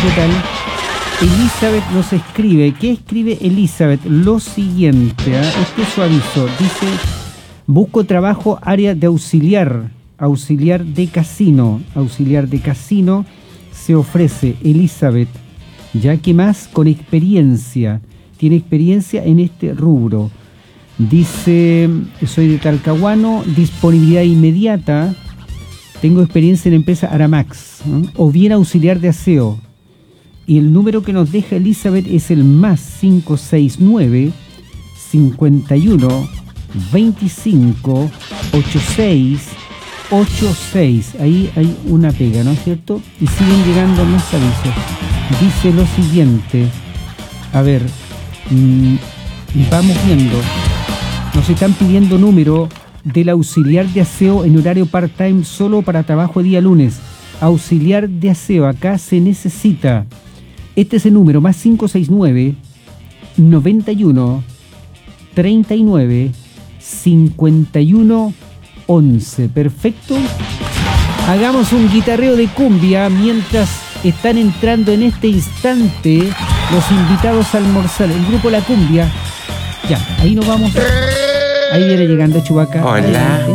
¿Qué tal? Elizabeth nos escribe. ¿Qué escribe Elizabeth? Lo siguiente, este es su aviso. Dice, busco trabajo, área de auxiliar de casino. Auxiliar de casino se ofrece Elizabeth, ya que más con experiencia. Tiene experiencia en este rubro. Dice, soy de Talcahuano, disponibilidad inmediata. Tengo experiencia en empresa Aramax, ¿no? O bien auxiliar de aseo. Y el número que nos deja Elizabeth es el más 569 51 25 86 86. Ahí hay una pega, ¿no es cierto? Y siguen llegando más avisos. Dice lo siguiente. A ver, vamos viendo. Nos están pidiendo número del auxiliar de aseo en horario part-time solo para trabajo día lunes. Auxiliar de aseo, acá se necesita. Este es el número, más 569 91 39 51 11. Perfecto. Hagamos un guitarreo de cumbia mientras están entrando en este instante los invitados a almorzar. El grupo La Cumbia. Ya, ahí nos vamos. Ahí viene llegando Chubaca. Hola.